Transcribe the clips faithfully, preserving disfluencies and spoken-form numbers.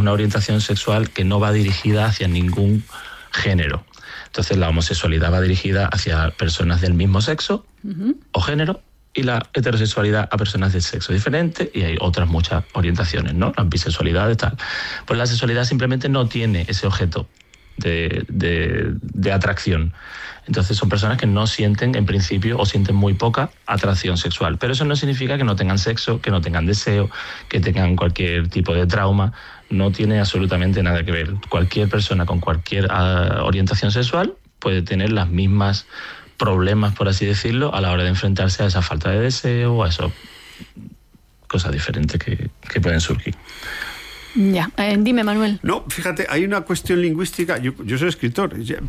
una orientación sexual que no va dirigida hacia ningún género. Entonces la homosexualidad va dirigida hacia personas del mismo sexo uh-huh. o género, y la heterosexualidad a personas de sexo diferente, y hay otras muchas orientaciones, ¿no? La bisexualidad y tal. Pues la sexualidad simplemente no tiene ese objeto de, de, de atracción. Entonces son personas que no sienten, en principio, o sienten muy poca atracción sexual. Pero eso no significa que no tengan sexo, que no tengan deseo, que tengan cualquier tipo de trauma. No tiene absolutamente nada que ver. Cualquier persona con cualquier uh, orientación sexual puede tener las mismas problemas, por así decirlo, a la hora de enfrentarse a esa falta de deseo o a esas cosas diferentes que, que pueden surgir. Ya, eh, dime, Manuel. No, fíjate, hay una cuestión lingüística. Yo, yo soy escritor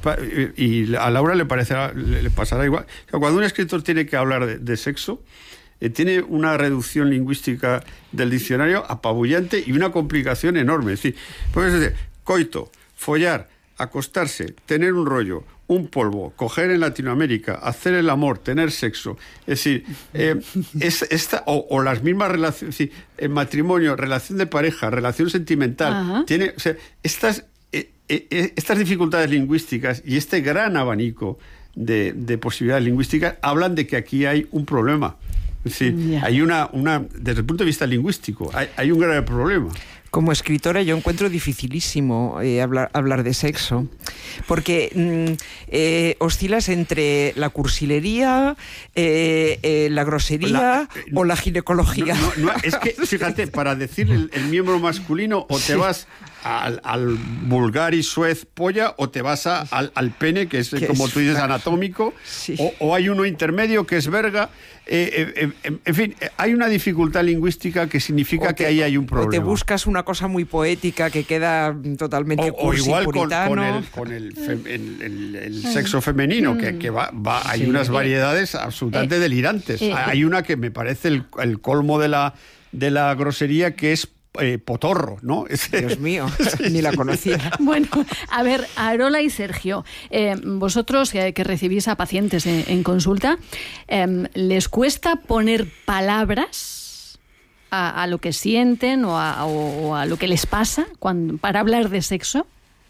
y a Laura le parecerá, le, le pasará igual. O sea, cuando un escritor tiene que hablar de, de sexo, eh, tiene una reducción lingüística del diccionario apabullante y una complicación enorme. Es decir, puedes decir coito, follar, acostarse, tener un rollo, un polvo, coger en Latinoamérica, hacer el amor, tener sexo. Es decir, eh, es esta, o, o las mismas relaciones, es decir, el matrimonio, relación de pareja, relación sentimental, tiene, o sea, estas, eh, eh, estas dificultades lingüísticas y este gran abanico de, de posibilidades lingüísticas hablan de que aquí hay un problema. Es decir, yeah. hay una, una, desde el punto de vista lingüístico, hay, hay un grave problema. Como escritora yo encuentro dificilísimo eh, hablar, hablar de sexo, porque mm, eh, oscilas entre la cursilería, eh, eh, la grosería la, eh, no, o la ginecología. No, no, no, es que, fíjate, para decir el, el miembro masculino, o te sí. vas al, al vulgar y suez polla, o te vas a, al, al pene, que es, como es tú dices, anatómico, sí. o, o hay uno intermedio, que es verga. Eh, eh, eh, en fin, hay una dificultad lingüística que significa te, que ahí hay un problema. O te buscas una cosa muy poética que queda totalmente o, o igual con, con el, con el, fem, el, el, el sexo femenino, mm. que, que va, va hay sí. unas variedades absolutamente eh, delirantes. Eh, hay una que me parece el, el colmo de la, de la grosería, que es Eh, potorro, ¿no? Dios mío, ni la conocía. Bueno, a ver, Arola y Sergio, eh, vosotros eh, que recibís a pacientes en, en consulta, eh, ¿les cuesta poner palabras a, a lo que sienten o a, o, o a lo que les pasa cuando, para hablar de sexo?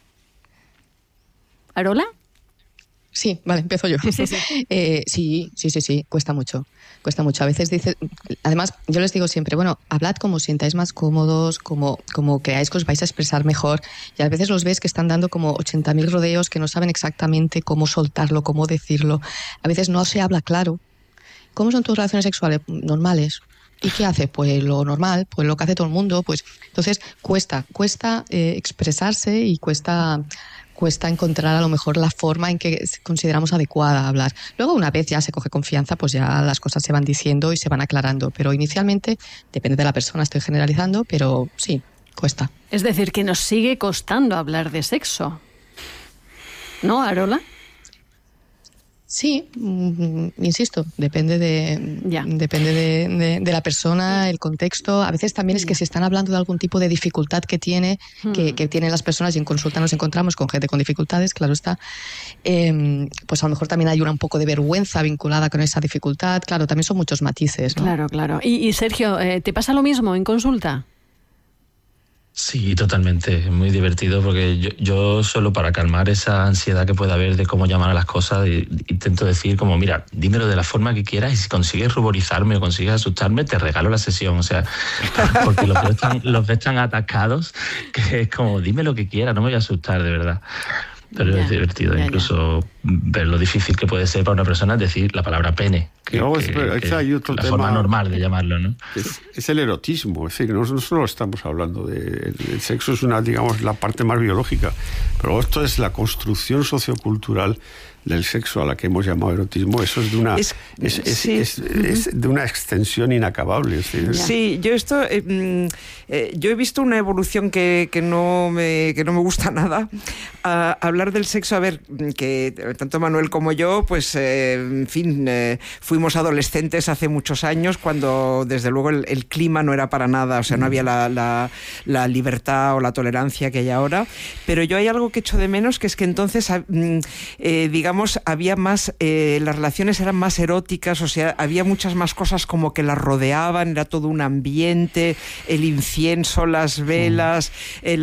¿Arola? Sí, vale, empiezo yo. Sí, sí, sí. Eh, sí, sí, sí, sí, cuesta mucho. Cuesta mucho. A veces dice, además, yo les digo siempre, bueno, hablad como os sientáis más cómodos, como, como creáis que os vais a expresar mejor. Y a veces los ves que están dando como ochenta mil rodeos, que no saben exactamente cómo soltarlo, cómo decirlo. A veces no se habla claro. ¿Cómo son tus relaciones sexuales? Normales. ¿Y qué hace? Pues lo normal, pues lo que hace todo el mundo. Pues entonces cuesta, cuesta eh, expresarse y cuesta... cuesta encontrar a lo mejor la forma en que consideramos adecuada hablar. Luego, una vez ya se coge confianza, pues ya las cosas se van diciendo y se van aclarando. Pero inicialmente, depende de la persona, estoy generalizando, pero sí, cuesta. Es decir, que nos sigue costando hablar de sexo. ¿No, Arola? Sí, mm, insisto, depende de ya. depende de, de, de la persona, el contexto. A veces también es que se están hablando de algún tipo de dificultad que tiene, hmm. que, que tienen las personas, y en consulta nos encontramos con gente con dificultades, claro está. Eh, pues a lo mejor también hay una un poco de vergüenza vinculada con esa dificultad. Claro, también son muchos matices, ¿no? Claro, claro. Y, y Sergio, eh, ¿te pasa lo mismo en consulta? Sí, totalmente. Es muy divertido porque yo, yo solo para calmar esa ansiedad que puede haber de cómo llamar a las cosas, intento decir como, mira, dímelo de la forma que quieras y si consigues ruborizarme o consigues asustarme, te regalo la sesión. O sea, porque los ves tan, los ves tan atacados que es como, dime lo que quieras, no me voy a asustar, de verdad. Pero ya, es divertido, ya, incluso ya. ver lo difícil que puede ser para una persona decir la palabra pene, que, no, que, es, pero, que hay otro la tema, forma normal de llamarlo, ¿no? Es, es el erotismo, es decir, no, no solo estamos hablando de... El sexo es una, digamos, la parte más biológica, pero esto es la construcción sociocultural del sexo a la que hemos llamado erotismo. Eso es de una es, es, es, sí. es, es, es de una extensión inacabable. ¿Sí? Sí, yo esto eh, eh, yo he visto una evolución que, que no me que no me gusta nada. A hablar del sexo, a ver, que tanto Manuel como yo, pues eh, en fin, eh, fuimos adolescentes hace muchos años, cuando desde luego el, el clima no era para nada, o sea, no había la, la, la libertad o la tolerancia que hay ahora. Pero yo hay algo que echo de menos, que es que entonces, eh, digamos, había más, eh, las relaciones eran más eróticas, o sea, había muchas más cosas como que las rodeaban, era todo un ambiente, el incienso, las velas, el